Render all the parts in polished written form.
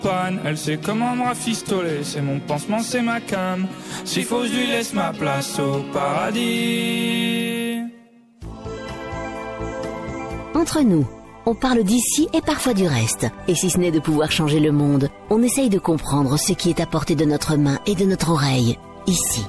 Elle sait comment me rafistoler, c'est mon pansement, c'est ma cam. S'il faut, je lui laisse ma place au paradis. Entre nous, on parle d'ici et parfois du reste. Et si ce n'est de pouvoir changer le monde, on essaye de comprendre ce qui est à portée de notre main et de notre oreille, ici.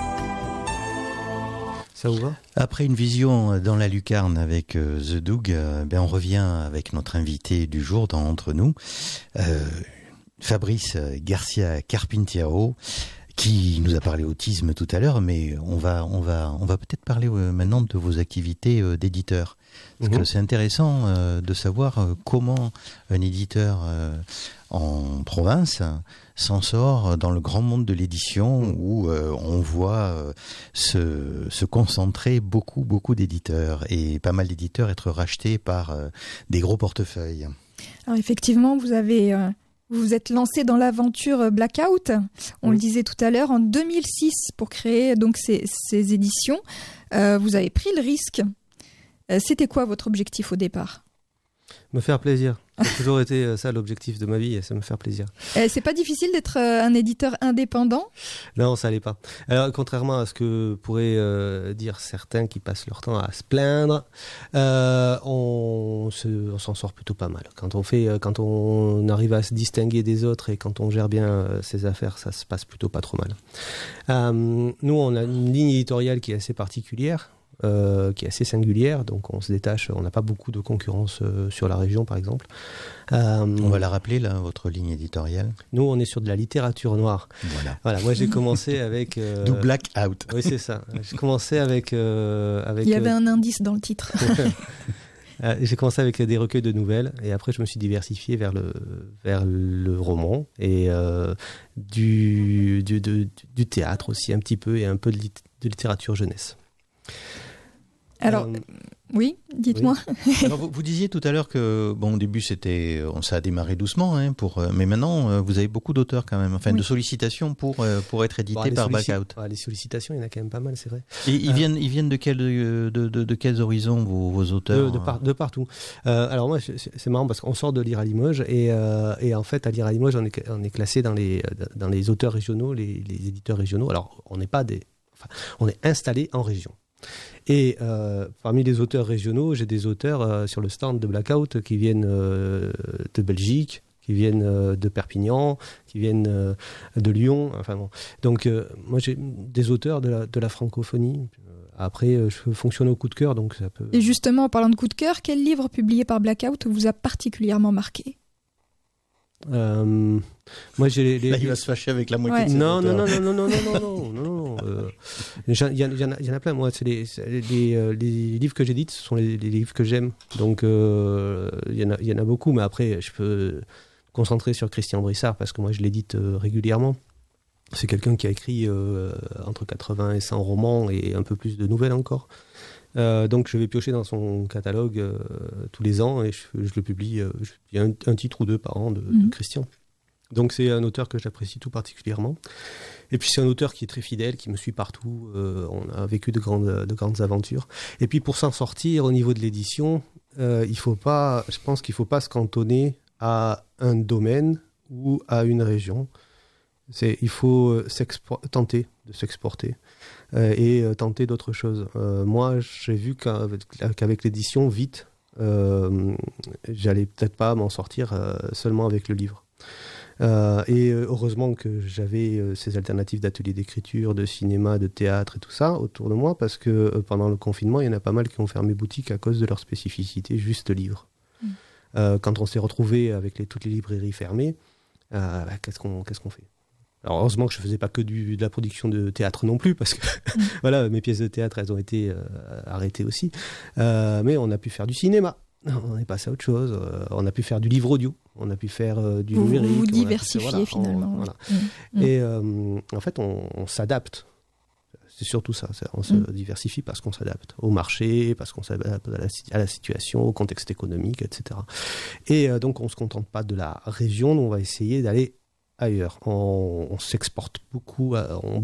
Ça vous va ? Après une vision dans la lucarne avec The Doug, on revient avec notre invité du jour dans Entre nous, Fabrice Garcia Carpinteiro, qui nous a parlé autisme tout à l'heure, mais on va peut-être parler maintenant de vos activités d'éditeur. Parce que c'est intéressant de savoir comment un éditeur en province s'en sort dans le grand monde de l'édition où on voit se concentrer beaucoup d'éditeurs et pas mal d'éditeurs être rachetés par des gros portefeuilles. Alors effectivement, vous vous êtes lancé dans l'aventure Blackout, on le disait tout à l'heure, en 2006 pour créer donc ces éditions. Vous avez pris le risque. C'était quoi votre objectif au départ ? Me faire plaisir. Ça a toujours été ça l'objectif de ma vie, c'est me faire plaisir. C'est pas difficile d'être un éditeur indépendant ? Non, ça l'est pas. Alors, contrairement à ce que pourraient dire certains qui passent leur temps à se plaindre, on s'en sort plutôt pas mal. Quand on arrive à se distinguer des autres et quand on gère bien ses affaires, ça se passe plutôt pas trop mal. Nous, on a une ligne éditoriale qui est assez particulière. Qui est assez singulière, donc on se détache, on n'a pas beaucoup de concurrence sur la région par exemple. On va la rappeler là, votre ligne éditoriale. Nous on est sur de la littérature noire. Voilà. Moi j'ai commencé avec... Do Blackout. Oui c'est ça, j'ai commencé avec... Il y avait un indice dans le titre. J'ai commencé avec des recueils de nouvelles et après je me suis diversifié vers le roman et du théâtre aussi un petit peu et un peu de littérature jeunesse. Alors, oui, dites-moi. Oui. Alors, vous disiez tout à l'heure que, au début, ça a démarré doucement, mais maintenant, vous avez beaucoup d'auteurs quand même, de sollicitations pour être édité par Blackout. Les sollicitations, il y en a quand même pas mal, c'est vrai. Et ils viennent de quels horizons, vos auteurs de partout. Alors moi, c'est marrant parce qu'on sort de Lire à Limoges et en fait, à Lire à Limoges, on est classé dans les auteurs régionaux, les éditeurs régionaux. Alors, on est installé en région. Et parmi les auteurs régionaux, j'ai des auteurs sur le stand de Blackout qui viennent de Belgique, qui viennent de Perpignan, qui viennent de Lyon. Donc moi j'ai des auteurs de la francophonie. Après, je fonctionne au coup de cœur, donc ça peut... Et justement, en parlant de coup de cœur, quel livre publié par Blackout vous a particulièrement marqué ? Moi j'ai Là il va se fâcher avec la moitié de ses non. Il y en a plein. Moi c'est les livres que j'édite, ce sont les livres que j'aime, donc il y en a beaucoup, mais après je peux me concentrer sur Christian Brissard parce que moi je l'édite régulièrement. C'est quelqu'un qui a écrit entre 80 et 100 romans et un peu plus de nouvelles encore. Donc je vais piocher dans son catalogue tous les ans et je le publie. Il y a un titre ou deux par an de Christian. Donc c'est un auteur que j'apprécie tout particulièrement. Et puis c'est un auteur qui est très fidèle, qui me suit partout. On a vécu de grandes aventures. Et puis pour s'en sortir au niveau de l'édition, je pense qu'il ne faut pas se cantonner à un domaine ou à une région. Il faut tenter de s'exporter et tenter d'autres choses. Moi, j'ai vu qu'avec l'édition, vite, j'allais peut-être pas m'en sortir seulement avec le livre. Et heureusement que j'avais ces alternatives d'ateliers d'écriture, de cinéma, de théâtre et tout ça autour de moi, parce que pendant le confinement, il y en a pas mal qui ont fermé boutique à cause de leur spécificité, juste livre. Quand on s'est retrouvé avec toutes les librairies fermées, qu'est-ce qu'on fait ? Alors heureusement que je faisais pas que de la production de théâtre non plus, parce que voilà, mes pièces de théâtre elles ont été arrêtées aussi. Mais on a pu faire du cinéma, on est passé à autre chose. On a pu faire du livre audio, on a pu faire du numérique. Vous diversifiez finalement. Et en fait, on s'adapte. C'est surtout ça. On se diversifie parce qu'on s'adapte au marché, parce qu'on s'adapte à la situation, au contexte économique, etc. Et donc on se contente pas de la région, on va essayer d'aller ailleurs. On s'exporte beaucoup, on